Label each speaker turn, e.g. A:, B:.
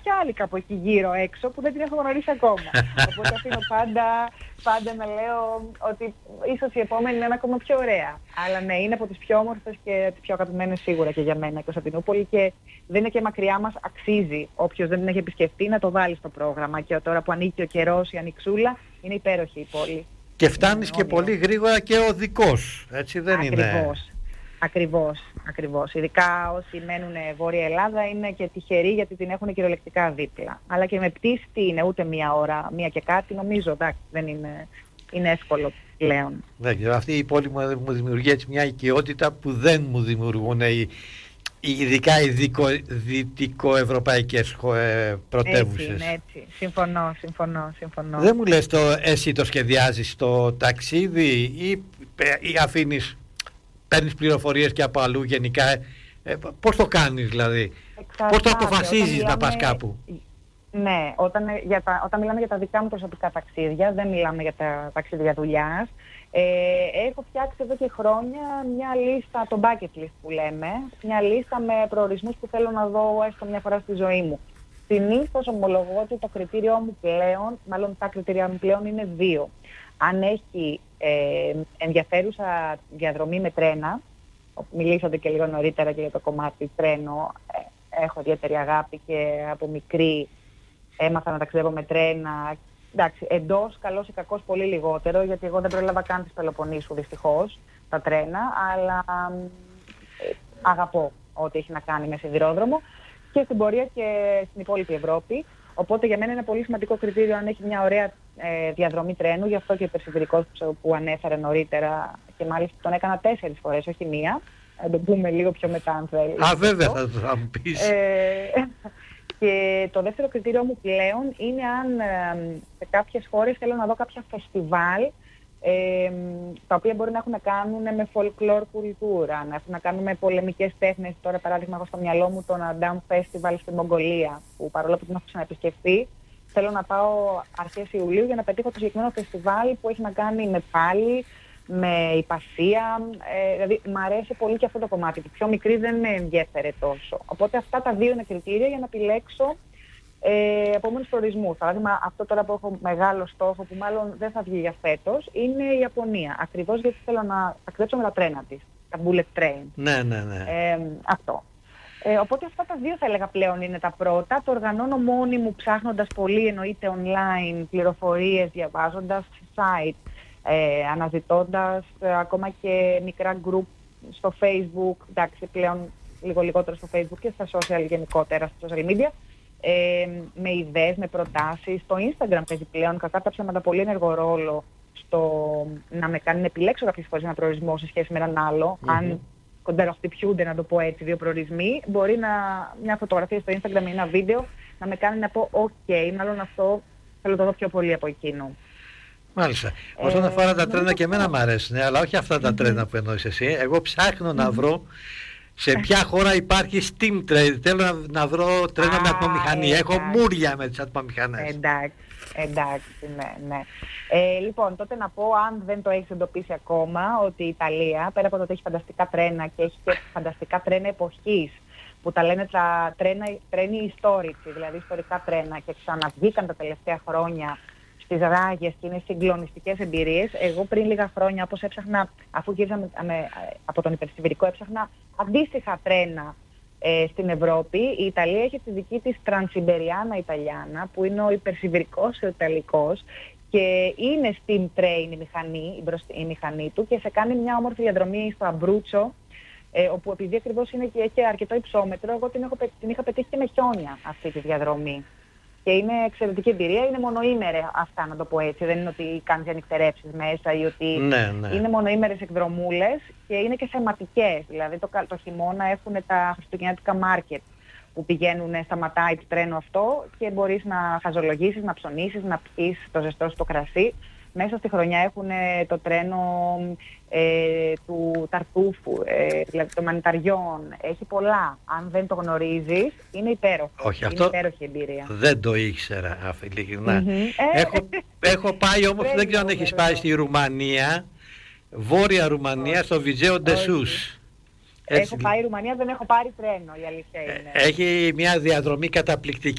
A: και άλλη κάπου εκεί γύρω έξω που δεν την έχω γνωρίσει ακόμα. Οπότε αφήνω πάντα να λέω ότι ίσως η επόμενη είναι ακόμα πιο ωραία. Αλλά ναι, είναι από τις πιο όμορφες και τις πιο αγαπημένες σίγουρα και για μένα η Κωνσταντινούπολη, και δεν είναι και μακριά μας, αξίζει όποιος δεν την έχει επισκεφτεί να το βάλει στο πρόγραμμα. Και τώρα που ανοίγει ο καιρός, η ανοιξούλα, είναι υπέροχη η πόλη.
B: Και φτάνεις και πολύ γρήγορα και οδικός, έτσι δεν είναι?
A: Ακριβώς. Ειδικά όσοι μένουν Βόρεια Ελλάδα είναι και τυχεροί γιατί την έχουν κυριολεκτικά δίπλα. Αλλά και με πτήση τι είναι, ούτε μία ώρα, μία και κάτι, νομίζω, εντάξει, δεν είναι εύκολο πλέον.
B: Ναι, αυτή η πόλη μου δημιουργεί έτσι μια οικειότητα που δεν μου δημιουργούν ειδικά οι δυτικοευρωπαϊκές πρωτεύουσες.
A: Έτσι είναι, έτσι. Συμφωνώ.
B: Δεν μου λες εσύ το σχεδιάζεις το ταξίδι ή αφήνεις, παίρνεις πληροφορίες και από αλλού γενικά? Πώς το κάνεις δηλαδή? Πώς το αποφασίζεις να πας κάπου?
A: Ναι, όταν μιλάμε για τα δικά μου προσωπικά ταξίδια, δεν μιλάμε για τα ταξίδια δουλειάς. Έχω φτιάξει εδώ και χρόνια μια λίστα, το bucket list που λέμε, μια λίστα με προορισμούς που θέλω να δω έστω μια φορά στη ζωή μου. Συνήθως ομολογώ ότι το κριτήριό μου πλέον, μάλλον τα κριτήρια μου πλέον είναι δύο. Αν έχει ενδιαφέρουσα διαδρομή με τρένα, μιλήσατε και λίγο νωρίτερα και για το κομμάτι τρένο, έχω ιδιαίτερη αγάπη και από μικρή έμαθα να ταξιδεύω με τρένα. Εντάξει, εντός καλός ή κακός πολύ λιγότερο, γιατί εγώ δεν πρόλαβα καν της Πελοποννήσου δυστυχώς τα τρένα, αλλά αγαπώ ό,τι έχει να κάνει με σιδηρόδρομο και στην πορεία και στην υπόλοιπη Ευρώπη. Οπότε για μένα είναι πολύ σημαντικό κριτήριο αν έχει μια ωραία διαδρομή τρένου, γι' αυτό και ο υπερσιδηρικός που ανέφερα νωρίτερα, και μάλιστα τον έκανα 4 φορές, όχι μία. Θα το πούμε λίγο πιο μετά αν θέλει.
B: Βέβαια θα μου πεις.
A: Και το δεύτερο κριτήριο μου πλέον είναι αν σε κάποιες χώρες θέλω να δω κάποια φεστιβάλ τα οποία μπορεί να έχουν να κάνουν με folklore κουλτούρα, να έχουν να κάνουν με πολεμικές τέχνες. Τώρα παράδειγμα έχω στο μυαλό μου το Ναντάμ Festival στην Μογγολία, που παρόλο που την έχω ξαναεπισκεφτεί, θέλω να πάω αρχές Ιουλίου για να πετύχω το συγκεκριμένο φεστιβάλ που έχει να κάνει με πάλι, με υπασία, δηλαδή μ' αρέσει πολύ και αυτό το κομμάτι, που πιο μικρή δεν με ενδιέφερε τόσο. Οπότε αυτά τα δύο είναι κριτήρια για να επιλέξω επόμενους προορισμούς. Παράδειγμα, αυτό τώρα που έχω μεγάλο στόχο, που μάλλον δεν θα βγει για φέτος, είναι η Ιαπωνία. Ακριβώς γιατί θέλω να ταξιδέψω με τα τρένα της, τα bullet train.
B: Ναι.
A: Αυτό. Οπότε αυτά τα δύο θα έλεγα πλέον είναι τα πρώτα. Το οργανώνω μόνη μου, ψάχνοντας πολύ, εννοείται online, πληροφορίες, διαβάζοντας site, αναζητώντας ακόμα και μικρά group στο Facebook, εντάξει πλέον λίγο λιγότερο στο Facebook και στα social γενικότερα, στα social media, με ιδέες, με προτάσεις. Το Instagram παίζει πλέον κακά τα ψέματα πολύ ενεργό ρόλο στο να με κάνει να επιλέξω κάποιες φορές ένα προορισμό σε σχέση με έναν άλλο. Αν κονταροχτυπιούνται, να το πω έτσι, δύο προορισμοί, μπορεί μια φωτογραφία στο Instagram ή ένα βίντεο να με κάνει να πω ok, μάλλον αυτό θέλω να το δω πιο πολύ από εκείνο.
B: Μάλιστα. Όσον αφορά τα τρένα και εμένα μου αρέσουν, αλλά όχι αυτά τα τρένα που εννοείς εσύ. Εγώ ψάχνω να βρω σε ποια χώρα υπάρχει steam train. Θέλω να βρω τρένα με ατμομηχανή. Έχω μούρια με τις ατμομηχανές.
A: Εντάξει, ναι. Λοιπόν, τότε να πω, αν δεν το έχεις εντοπίσει ακόμα, ότι η Ιταλία, πέρα από το ότι έχει φανταστικά τρένα και έχει και φανταστικά τρένα εποχής, που τα λένε τα τρένοι ιστορικοί, δηλαδή ιστορικά τρένα, και ξαναβγήκαν τα τελευταία χρόνια στις ράγες και είναι συγκλονιστικές εμπειρίες. Εγώ πριν λίγα χρόνια, όπως έψαχνα, αφού γύρισα από τον υπερσιβηρικό, έψαχνα αντίστοιχα τρένα στην Ευρώπη. Η Ιταλία έχει τη δική της Τρανσιμπεριάνα Ιταλιάνα, που είναι ο υπερσιβηρικός ο Ιταλικός, και είναι steam train η μηχανή του, και σε κάνει μια όμορφη διαδρομή στο Αμπρούτσο, όπου επειδή ακριβώς είναι και έχει αρκετό υψόμετρο, εγώ την είχα πετύχει και με χιόνια αυτή τη διαδρομή. Και είναι εξαιρετική εμπειρία, είναι μονοήμερα αυτά, να το πω έτσι. Δεν είναι ότι κάνεις ανοιχτερεύσεις μέσα ή ότι είναι μονοήμερες εκδρομούλες, και είναι και θεματικές. Δηλαδή το χειμώνα έχουν τα χριστουγεννιάτικα μάρκετ που πηγαίνουν, σταματάει το τρένο αυτό και μπορείς να χαζολογήσεις, να ψωνίσεις, να πιείς το ζεστό στο κρασί. Μέσα στη χρονιά έχουν το τρένο του Ταρτούφου, δηλαδή των μανιταριών. Έχει πολλά. Αν δεν το γνωρίζεις, είναι υπέροχο.
B: Όχι,
A: είναι υπέροχη εμπειρία.
B: Δεν το ήξερα, ειλικρινά. Έχω πάει όμως, δεν ξέρω αν έχεις πάει στη Ρουμανία, Βόρεια Ρουμανία, στο Βιτζέο Ντεσούς.
A: Έχω πάει Ρουμανία, δεν έχω πάρει τρένο, η αλήθεια είναι.
B: Έχει μια διαδρομή καταπληκτική.